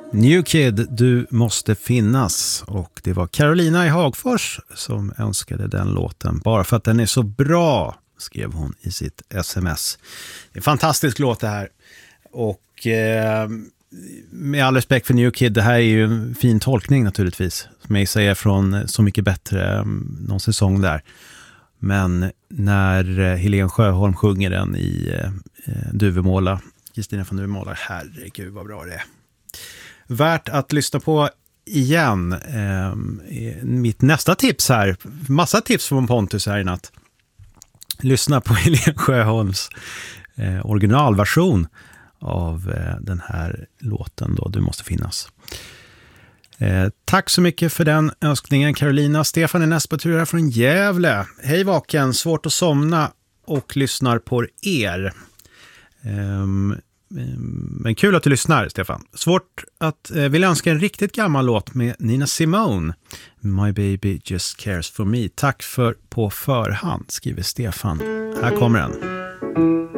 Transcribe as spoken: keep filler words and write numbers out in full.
New Kid, du måste finnas. Och det var Carolina i Hagfors som önskade den låten. Bara för att den är så bra, skrev hon i sitt sms. Det är en fantastisk låt det här. Och eh, med all respekt för New Kid, det här är ju en fin tolkning naturligtvis. Som jag säger från Så mycket bättre, någon säsong där. Men när Helen Sjöholm sjunger den i eh, Duvemåla, Kristina från Duvemåla, herregud vad bra det är. Värt att lyssna på igen. Eh, mitt nästa tips här, massa tips från Pontus här i natt. Lyssna på Helen Sjöholms eh, originalversion av eh, den här låten då, Du måste finnas. Eh, tack så mycket för den önskningen, Carolina. Stefan är näst på tur här från Gävle. Hej vaken, svårt att somna och lyssnar på er. Eh, Men kul att du lyssnar, Stefan. Svårt att eh, vill önska en riktigt gammal låt med Nina Simone. My baby just cares for me. Tack för på förhand, skriver Stefan. Här kommer den.